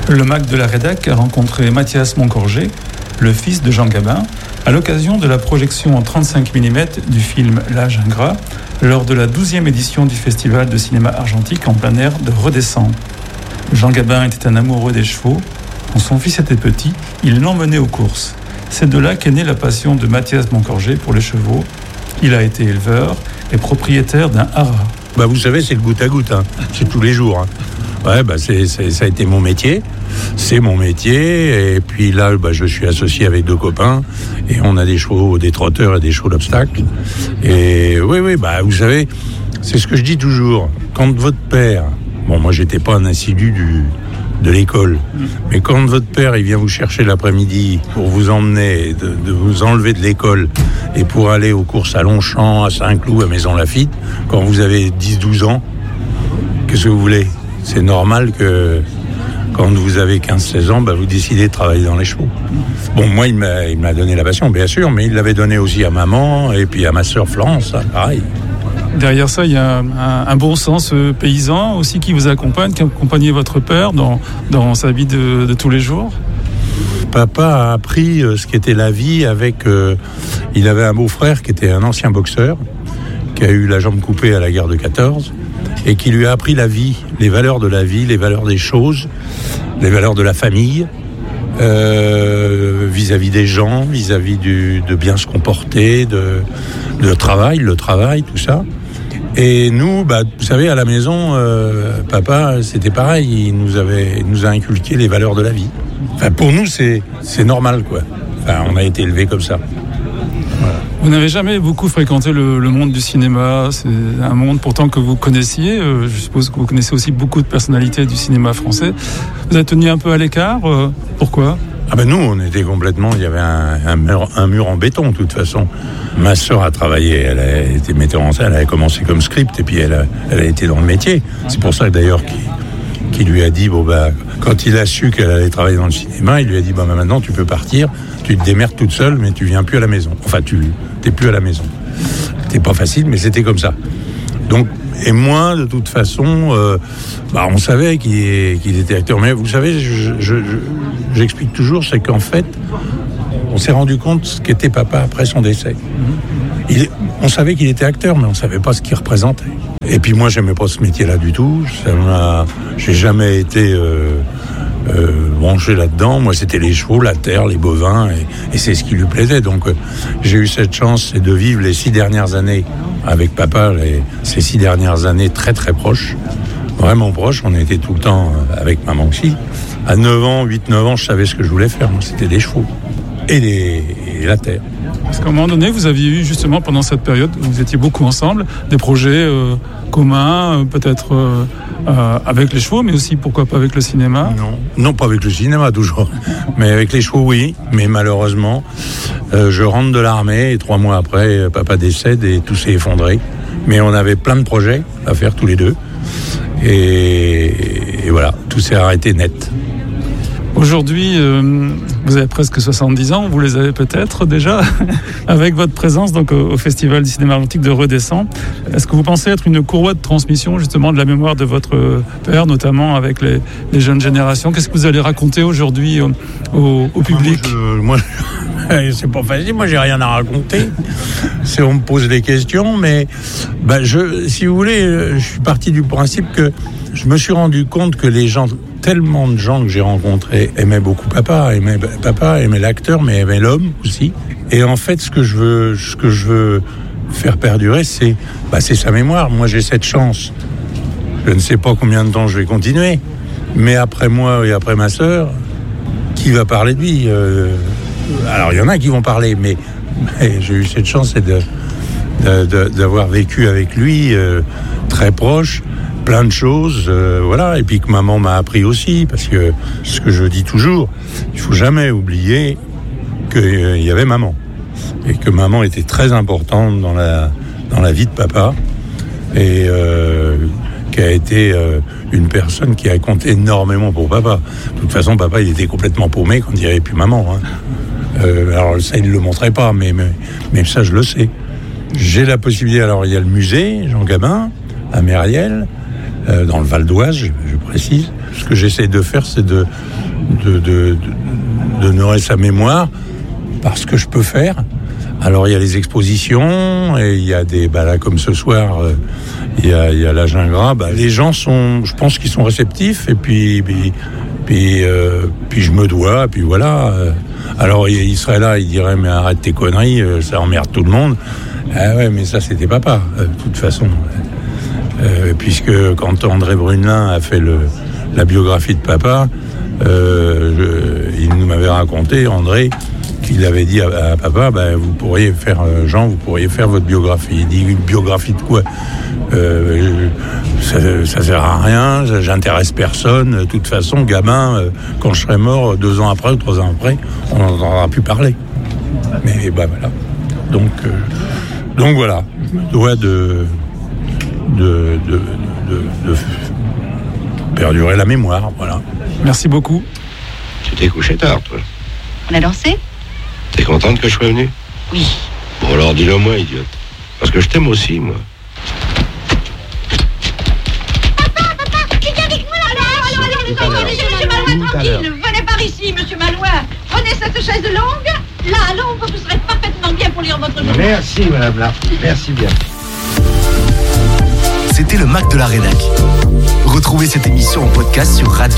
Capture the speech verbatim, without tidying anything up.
Le Mac de la Rédac a rencontré Mathias Moncorgé, le fils de Jean Gabin, à l'occasion de la projection en trente-cinq millimètres du film L'Âge ingrat, lors de la douzième édition du Festival de cinéma argentique en plein air de Redescend. Jean Gabin était un amoureux des chevaux. Quand son fils était petit, il l'emmenait aux courses. C'est de là qu'est née la passion de Mathias Moncorgé pour les chevaux. Il a été éleveur et propriétaire d'un haras. Bah vous savez, c'est le goutte à goutte, hein. C'est tous les jours. Hein. Ouais, bah c'est, c'est, ça a été mon métier. C'est mon métier. Et puis là, bah, je suis associé avec deux copains. Et on a des chevaux, des trotteurs et des chevaux d'obstacle. Et oui, oui, bah vous savez, c'est ce que je dis toujours. Quand votre père... Bon, moi, j'étais pas un assidu du, de l'école. Mais quand votre père, il vient vous chercher l'après-midi pour vous emmener, de, de vous enlever de l'école et pour aller aux courses à Longchamp, à Saint-Cloud, à Maison-Lafitte, quand vous avez dix douze ans, qu'est-ce que vous voulez ? C'est normal que quand vous avez quinze seize ans, bah, vous décidez de travailler dans les chevaux. Bon, moi, il m'a, il m'a donné la passion, bien sûr, mais il l'avait donné aussi à maman et puis à ma sœur Florence, hein, pareil. Derrière ça, il y a un, un bon sens paysan aussi qui vous accompagne, qui accompagne votre père dans, dans sa vie de, de tous les jours. Papa a appris ce qu'était la vie avec... Euh, il avait un beau-frère qui était un ancien boxeur, qui a eu la jambe coupée à la guerre de quatorze, et qui lui a appris la vie, les valeurs de la vie, les valeurs des choses, les valeurs de la famille, euh, vis-à-vis des gens, vis-à-vis du, de bien se comporter, de, de travail, le travail, tout ça. Et nous, bah, vous savez, à la maison, euh, papa, c'était pareil, il nous avait, il nous a inculqué les valeurs de la vie. Enfin, pour nous, c'est, c'est normal, quoi. Enfin, on a été élevés comme ça. Voilà. Vous n'avez jamais beaucoup fréquenté le, le monde du cinéma. C'est un monde pourtant que vous connaissiez. Euh, je suppose que vous connaissez aussi beaucoup de personnalités du cinéma français. Vous êtes tenu un peu à l'écart. Euh, pourquoi ? Ah ben nous, on était complètement... Il y avait un, un, mur, un mur en béton, de toute façon. Ma sœur a travaillé, elle a été metteur en scène, elle a commencé comme script, et puis elle a, elle a été dans le métier. C'est pour ça, d'ailleurs, qu'il, qu'il lui a dit, bon bah, quand il a su qu'elle allait travailler dans le cinéma, il lui a dit, bah, bah maintenant, tu peux partir, tu te démerdes toute seule, mais tu viens plus à la maison. Enfin, tu t'es plus à la maison. C'était pas facile, mais c'était comme ça. Donc, et moi, de toute façon, euh, bah, on savait qu'il, est, qu'il était acteur. Mais vous savez, je, je, je, j'explique toujours, c'est qu'en fait, on s'est rendu compte ce qu'était papa après son décès. Il, on savait qu'il était acteur, mais on ne savait pas ce qu'il représentait. Et puis moi, j'aimais pas ce métier-là du tout. Ça m'a, j'ai jamais été euh, euh, branché là-dedans. Moi, c'était les chevaux, la terre, les bovins, et, et c'est ce qui lui plaisait. Donc, euh, j'ai eu cette chance de vivre les six dernières années avec papa, les, ces six dernières années très très proches, vraiment proches. On était tout le temps avec maman aussi. À neuf ans, huit neuf ans, je savais ce que je voulais faire. Moi, c'était des chevaux et, les, et la terre. Parce qu'à un moment donné, vous aviez eu justement pendant cette période, vous étiez beaucoup ensemble, des projets euh, communs, euh, peut-être euh, euh, avec les chevaux, mais aussi pourquoi pas avec le cinéma ? Non, non pas avec le cinéma toujours, mais avec les chevaux oui, mais malheureusement, euh, je rentre de l'armée et trois mois après, papa décède et tout s'est effondré. Mais on avait plein de projets à faire tous les deux et, et voilà, tout s'est arrêté net. Aujourd'hui, euh, vous avez presque soixante-dix ans, vous les avez peut-être déjà, avec votre présence donc, au, au Festival du cinéma argentique de Redescend. Est-ce que vous pensez être une courroie de transmission justement de la mémoire de votre père, notamment avec les, les jeunes générations ? Qu'est-ce que vous allez raconter aujourd'hui au, au, au public ? Moi, je, moi c'est pas facile, moi j'ai rien à raconter. C'est, on me pose des questions, mais bah, je, si vous voulez, je suis parti du principe que je me suis rendu compte que les gens... Tellement de gens que j'ai rencontrés aimaient beaucoup papa, aimaient papa, aimaient l'acteur, mais aimaient l'homme aussi. Et en fait, ce que je veux, ce que je veux faire perdurer, c'est, bah, c'est sa mémoire. Moi, j'ai cette chance. Je ne sais pas combien de temps je vais continuer, mais après moi et après ma sœur, qui va parler de lui ? euh, Alors, il y en a qui vont parler, mais, mais j'ai eu cette chance c'est de, de, de, d'avoir vécu avec lui euh, très proche. Plein de choses, euh, voilà, et puis que maman m'a appris aussi, parce que ce que je dis toujours, il faut jamais oublier qu'il euh, y avait maman, et que maman était très importante dans la, dans la vie de papa, et euh, qui a été euh, une personne qui a compté énormément pour papa. De toute façon, papa, il était complètement paumé quand il n'y avait plus maman. Hein. Euh, alors ça, il ne le montrait pas, mais, mais, mais ça, je le sais. J'ai la possibilité, alors il y a le musée, Jean Gabin, à Mériel. euh, dans le Val d'Oise, je, je précise. Ce que j'essaie de faire, c'est de, de, de, de, d'honorer sa mémoire par ce que je peux faire. Alors il y a les expositions, et il y a des, bah là comme ce soir, euh, il y a, il y a l'âge ingrat. Bah, les gens sont, je pense qu'ils sont réceptifs, et puis, puis, puis, euh, puis je me dois, puis voilà. Alors il, il serait là, il dirait mais arrête tes conneries, ça emmerde tout le monde. Ah ouais, mais ça c'était papa, de toute façon. Euh, puisque quand André Brunelin a fait le, la biographie de papa, euh, je, il nous m'avait raconté, André, qu'il avait dit à, à papa, ben, vous pourriez faire, euh, Jean, vous pourriez faire votre biographie. Il dit, une biographie de quoi? euh, ça, ça sert à rien, j'intéresse personne. De toute façon, gamin, euh, quand je serai mort, deux ans après ou trois ans après, on n'entendra plus parler. Mais ben voilà. Donc, euh, donc voilà, je me dois de, de, de, de, de perdurer la mémoire, voilà. Merci beaucoup. Tu t'es couché tard, toi. On a dansé? T'es contente que je sois venu? Oui. Bon, alors dis-le moi, idiote. Parce que je t'aime aussi, moi. Papa, papa, viens avec moi là. Allez, allez, allez, allez, monsieur Malouin, tranquille. Venez par ici, monsieur Malouin. Prenez cette chaise longue. Là, à l'ombre, vous serez parfaitement bien pour lire votre journal. Merci, madame là. Merci bien. C'était le Mac de la Rédac. Retrouvez cette émission en podcast sur radio